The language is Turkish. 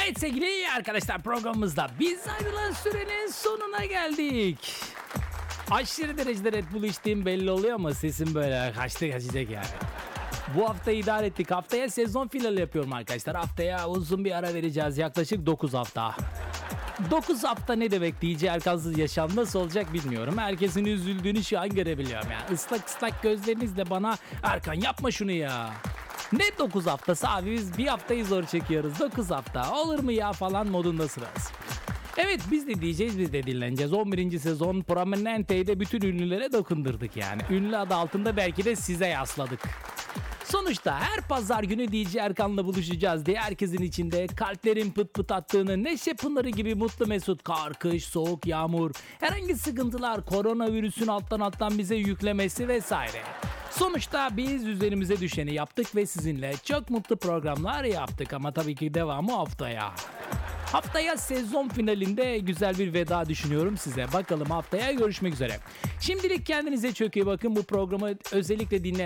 Evet sevgili arkadaşlar, programımızda biz ayrılan sürenin sonuna geldik. Aşırı derecede Red Bull içtiğim belli oluyor ama sesim böyle kaçacak yani. Bu hafta idare ettik. Haftaya sezon finali yapıyorum arkadaşlar. Haftaya uzun bir ara vereceğiz. Yaklaşık 9 hafta. 9 hafta ne demek, DJ Erkansız yaşam nasıl olacak bilmiyorum. Herkesin üzüldüğünü şu an görebiliyorum yani. Islak ıslak gözlerinizle bana Erkan yapma şunu ya. Ne 9 haftası abi, biz bir haftayı zor çekiyoruz. 9 hafta olur mu ya falan modundasınız. Evet, biz de diyeceğiz, biz de dinleneceğiz. 11. sezon Prominente'de bütün ünlülere dokundurduk yani. Ünlü adı altında belki de size yasladık. Sonuçta her pazar günü DJ Erkan'la buluşacağız diye herkesin içinde kalplerin pıt pıt attığını, neşe pınarı gibi mutlu mesut, kar, kış, soğuk, yağmur, herhangi sıkıntılar, koronavirüsün alttan bize yüklemesi vesaire. Sonuçta biz üzerimize düşeni yaptık ve sizinle çok mutlu programlar yaptık ama tabii ki devamı haftaya. Haftaya sezon finalinde güzel bir veda düşünüyorum size. Bakalım haftaya görüşmek üzere. Şimdilik kendinize çok iyi bakın. Bu programı özellikle dinleyen